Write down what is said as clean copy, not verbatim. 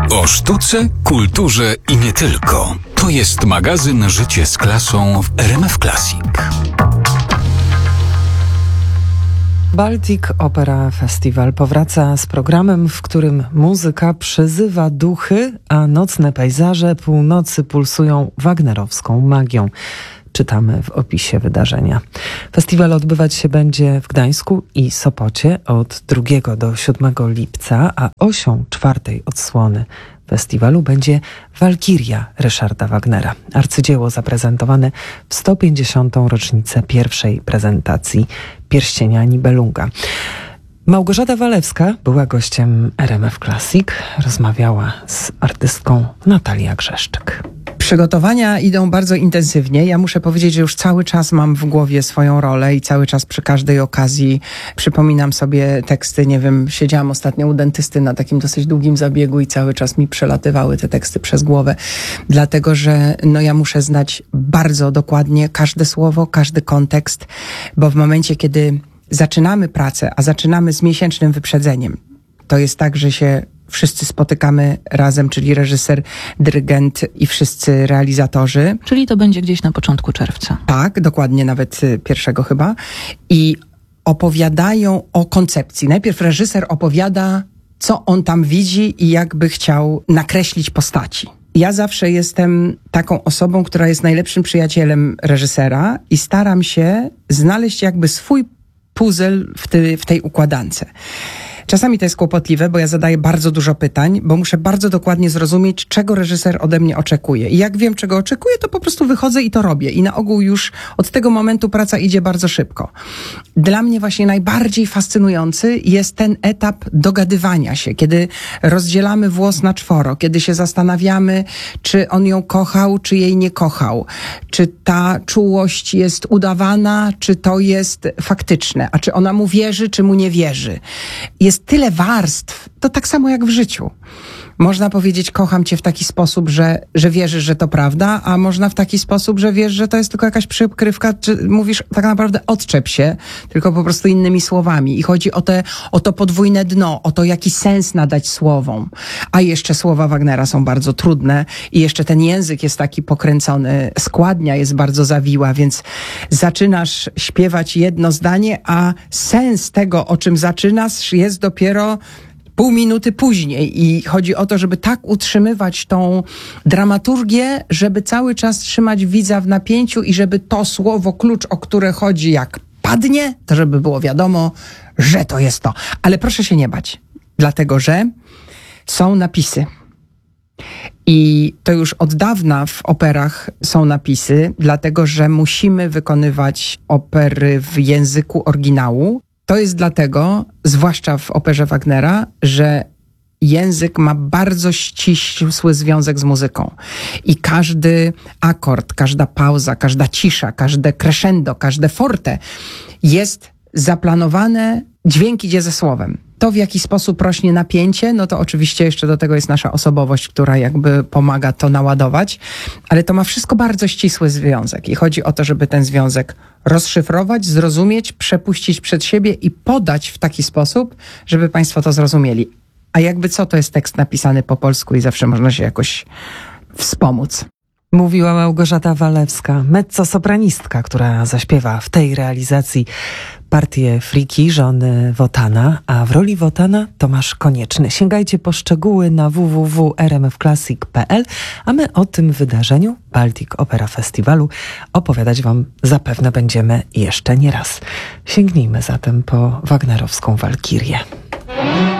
O sztuce, kulturze i nie tylko. To jest magazyn Życie z klasą w RMF Classic. Baltic Opera Festival powraca z programem, w którym muzyka przyzywa duchy, a nocne pejzaże północy pulsują wagnerowską magią. Czytamy w opisie wydarzenia. Festiwal odbywać się będzie w Gdańsku i Sopocie od 2 do 7 lipca, a osią 4. odsłony festiwalu będzie Walkiria Ryszarda Wagnera. Arcydzieło zaprezentowane w 150. rocznicę pierwszej prezentacji Pierścienia Nibelunga. Małgorzata Walewska była gościem RMF Classic. Rozmawiała z artystką Natalią Grzeszczyk. Przygotowania idą bardzo intensywnie. Ja muszę powiedzieć, że już cały czas mam w głowie swoją rolę i cały czas przy każdej okazji przypominam sobie teksty. Nie wiem, siedziałam ostatnio u dentysty na takim dosyć długim zabiegu i cały czas mi przelatywały te teksty przez głowę. Dlatego, że ja muszę znać bardzo dokładnie każde słowo, każdy kontekst, bo w momencie, kiedy zaczynamy pracę, a zaczynamy z miesięcznym wyprzedzeniem, to jest tak, że się wszyscy spotykamy razem, czyli reżyser, dyrygent i wszyscy realizatorzy. Czyli to będzie gdzieś na początku czerwca. Tak, dokładnie, nawet 1 chyba. I opowiadają o koncepcji. Najpierw reżyser opowiada, co on tam widzi i jakby chciał nakreślić postaci. Ja zawsze jestem taką osobą, która jest najlepszym przyjacielem reżysera i staram się znaleźć jakby swój puzzle w tej układance. Czasami to jest kłopotliwe, bo ja zadaję bardzo dużo pytań, bo muszę bardzo dokładnie zrozumieć, czego reżyser ode mnie oczekuje. I jak wiem, czego oczekuje, to po prostu wychodzę i to robię. I na ogół już od tego momentu praca idzie bardzo szybko. Dla mnie właśnie najbardziej fascynujący jest ten etap dogadywania się, kiedy rozdzielamy włos na 4, kiedy się zastanawiamy, czy on ją kochał, czy jej nie kochał, czy ta czułość jest udawana, czy to jest faktyczne, a czy ona mu wierzy, czy mu nie wierzy. Jest tyle warstw, to tak samo jak w życiu. Można powiedzieć, kocham cię w taki sposób, że wierzysz, że to prawda, a można w taki sposób, że wiesz, że to jest tylko jakaś przykrywka, czy mówisz tak naprawdę odczep się, tylko po prostu innymi słowami. I chodzi o to podwójne dno, o to, jaki sens nadać słowom. A jeszcze słowa Wagnera są bardzo trudne i jeszcze ten język jest taki pokręcony, składnia jest bardzo zawiła, więc zaczynasz śpiewać jedno zdanie, a sens tego, o czym zaczynasz, jest dopiero pół minuty później i chodzi o to, żeby tak utrzymywać tą dramaturgię, żeby cały czas trzymać widza w napięciu i żeby to słowo klucz, o które chodzi, jak padnie, to żeby było wiadomo, że to jest to. Ale proszę się nie bać, dlatego że są napisy. I to już od dawna w operach są napisy, dlatego że musimy wykonywać opery w języku oryginału. To jest dlatego, zwłaszcza w operze Wagnera, że język ma bardzo ścisły związek z muzyką. I każdy akord, każda pauza, każda cisza, każde crescendo, każde forte jest zaplanowane, dźwięk idzie ze słowem. To, w jaki sposób rośnie napięcie, no to oczywiście jeszcze do tego jest nasza osobowość, która jakby pomaga to naładować, ale to ma wszystko bardzo ścisły związek i chodzi o to, żeby ten związek rozszyfrować, zrozumieć, przepuścić przed siebie i podać w taki sposób, żeby państwo to zrozumieli. A jakby co, to jest tekst napisany po polsku i zawsze można się jakoś wspomóc. Mówiła Małgorzata Walewska, mezzosopranistka, która zaśpiewa w tej realizacji partię Friki, żony Wotana, a w roli Wotana Tomasz Konieczny. Sięgajcie po szczegóły na www.rmfclassic.pl, a my o tym wydarzeniu Baltic Opera Festiwalu opowiadać wam zapewne będziemy jeszcze nie raz. Sięgnijmy zatem po wagnerowską Walkirię.